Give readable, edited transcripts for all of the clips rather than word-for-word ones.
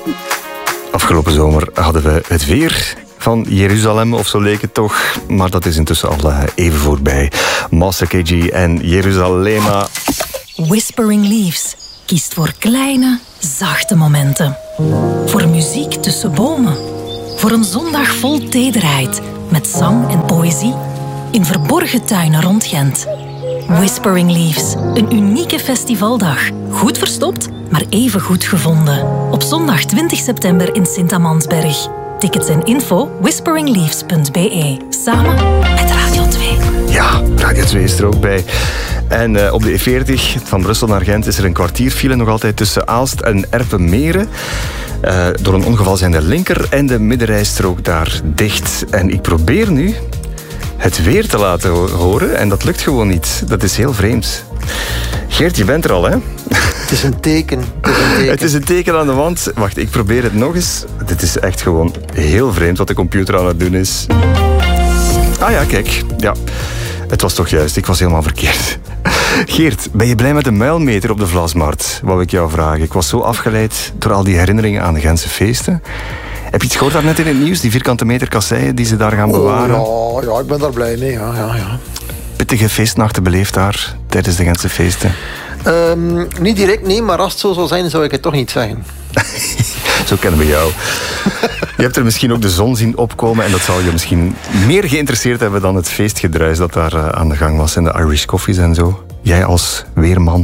Afgelopen zomer hadden we het weer van Jeruzalem, of zo leek het toch. Maar dat is intussen al even voorbij. Master KG en Jerusalema. Whispering Leaves kiest voor kleine, zachte momenten. Voor muziek tussen bomen. Voor een zondag vol tederheid, met zang en poëzie. In verborgen tuinen rond Gent. Whispering Leaves, een unieke festivaldag. Goed verstopt, maar even goed gevonden. Op zondag 20 september in Sint-Amansberg. Tickets en info whisperingleaves.be. Samen met Radio 2. Ja, Radio 2 is er ook bij. En op de E40 van Brussel naar Gent is er een kwartierfile nog altijd tussen Aalst en Erpenmeren. Door een ongeval zijn de linker- en de middenrijstrook daar dicht. En ik probeer nu het weer te laten horen en dat lukt gewoon niet. Dat is heel vreemd. Geert, je bent er al, hè? Het is een teken. Het is een teken aan de wand. Wacht, ik probeer het nog eens. Dit is echt gewoon heel vreemd wat de computer aan het doen is. Ah ja, kijk. Ja, het was toch juist. Ik was helemaal verkeerd. Geert, ben je blij met de muilmeter op de Vlasmarkt? Wou ik jou vragen. Ik was zo afgeleid door al die herinneringen aan de Gentse feesten. Heb je iets gehoord daarnet in het nieuws? Die vierkante meter kasseien die ze daar gaan bewaren? Ja, ik ben daar blij mee. Ja. Pittige feestnachten beleefd daar tijdens de Gentse feesten? Niet direct, nee, maar als het zo zou zijn, zou ik het toch niet zeggen. Zo kennen we jou. Je hebt er misschien ook de zon zien opkomen en dat zal je misschien meer geïnteresseerd hebben dan het feestgedruis dat daar aan de gang was en de Irish coffees en zo. Jij als weerman.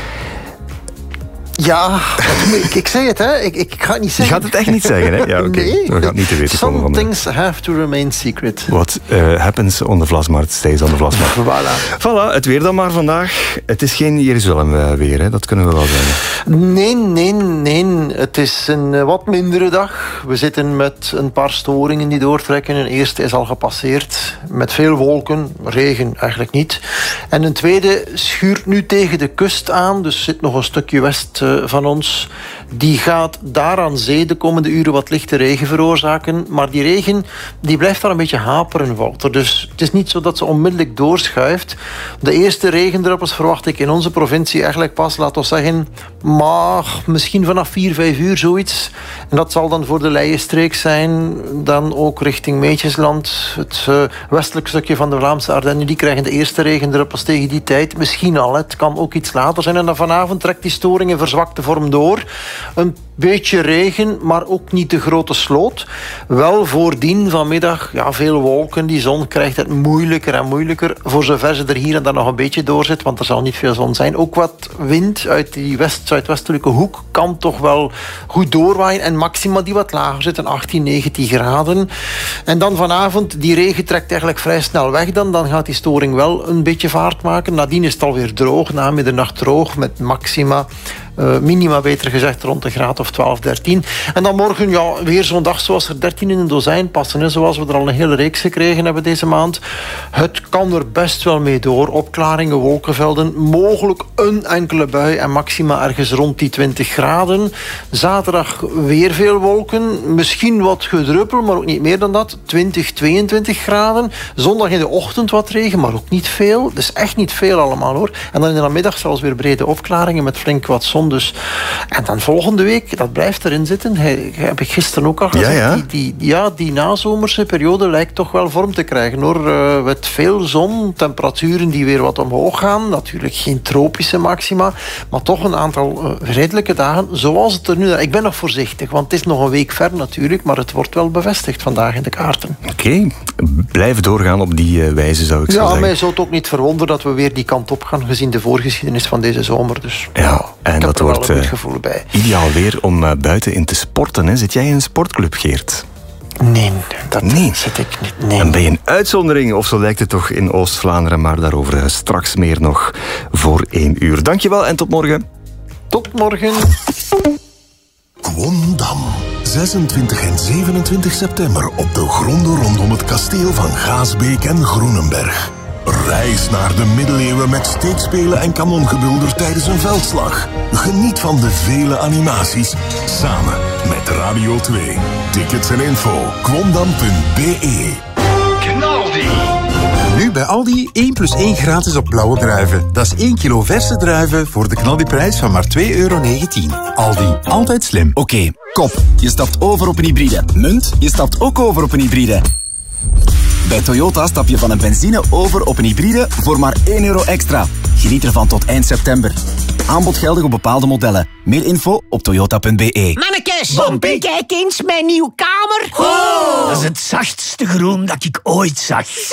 Ja, ik zeg het, hè. Ik ga het niet zeggen. Je gaat het echt niet zeggen, hè? Ja, oké. Nee. We gaan het niet te weten komen van Some things have to remain secret. What happens on the Vlasmarkt, stays on the Vlasmarkt. Voilà, het weer dan maar vandaag. Het is geen Jeruzalem weer, hè? Dat kunnen we wel zeggen. Nee. Het is een wat mindere dag. We zitten met een paar storingen die doortrekken. Een eerste is al gepasseerd. Met veel wolken. Regen eigenlijk niet. En een tweede schuurt nu tegen de kust aan. Dus zit nog een stukje west van ons. Die gaat daar aan zee de komende uren wat lichte regen veroorzaken. Maar die regen die blijft daar een beetje haperen, Wouter. Dus het is niet zo dat ze onmiddellijk doorschuift. De eerste regendruppels verwacht ik in onze provincie eigenlijk pas, laten we zeggen, maar misschien vanaf 4-5 uur zoiets. En dat zal dan voor de Leijenstreek zijn. Dan ook richting Meetjesland. Het westelijk stukje van de Vlaamse Ardennen. Die krijgen de eerste regendruppels tegen die tijd. Misschien al, het kan ook iets later zijn. En dan vanavond trekt die storing in verzwakte vorm door. Een beetje regen, maar ook niet de grote sloot. Wel voordien vanmiddag veel wolken. Die zon krijgt het moeilijker en moeilijker. Voor zover ze er hier en daar nog een beetje door zit, want er zal niet veel zon zijn. Ook wat wind uit die zuidwestelijke hoek kan toch wel goed doorwaaien. En maxima die wat lager zitten, 18, 19 graden. En dan vanavond, die regen trekt eigenlijk vrij snel weg. Dan gaat die storing wel een beetje vaart maken. Nadien is het alweer droog, na middernacht droog, met maxima. Minima beter gezegd rond een graad of 12, 13. En dan morgen weer zo'n dag zoals er 13 in een dozijn passen. Hè, zoals we er al een hele reeks gekregen hebben deze maand. Het kan er best wel mee door. Opklaringen, wolkenvelden. Mogelijk een enkele bui en maxima ergens rond die 20 graden. Zaterdag weer veel wolken. Misschien wat gedruppel, maar ook niet meer dan dat. 20, 22 graden. Zondag in de ochtend wat regen, maar ook niet veel. Dus echt niet veel allemaal, hoor. En dan in de namiddag zelfs weer brede opklaringen met flink wat zon. Dus. En dan volgende week, dat blijft erin zitten. Heb ik gisteren ook al gezegd. Die nazomerse periode lijkt toch wel vorm te krijgen, hoor. Met veel zon, temperaturen die weer wat omhoog gaan. Natuurlijk geen tropische maxima, maar toch een aantal redelijke dagen zoals het er nu is. Ik ben nog voorzichtig, want het is nog een week ver natuurlijk, maar het wordt wel bevestigd vandaag in de kaarten. Oké. Blijf doorgaan op die wijze, zou ik zo zeggen. Ja, mij zou het ook niet verwonderen dat we weer die kant op gaan, gezien de voorgeschiedenis van deze zomer. Dus ja, en dat wordt gevoel bij. Ideaal weer om buiten in te sporten. Hè? Zit jij in een sportclub, Geert? Nee, dat zit ik niet. Nee. Dan ben je een uitzondering, of zo lijkt het toch in Oost-Vlaanderen. Maar daarover straks meer nog voor 1 uur. Dankjewel en tot morgen. Tot morgen. Kwondam. 26 en 27 september op de gronden rondom het kasteel van Gaasbeek en Groenenberg. Reis naar de middeleeuwen met steekspelen en kanongebulder tijdens een veldslag. Geniet van de vele animaties samen met Radio 2. Tickets en info kwondam.be. Knaldi. Nu Nu bij Aldi 1 + 1 gratis op blauwe druiven. Dat is 1 kilo verse druiven voor de knaldiprijs van maar €2,19. Aldi, altijd slim. Oké, kop. Je stapt over op een hybride. Munt, je stapt ook over op een hybride. Bij Toyota stap je van een benzine over op een hybride voor maar €1 extra. Geniet ervan tot eind september. Aanbod geldig op bepaalde modellen. Meer info op toyota.be. Mannekes, kijk eens mijn nieuwe kamer. Oh. Dat is het zachtste groen dat ik ooit zag.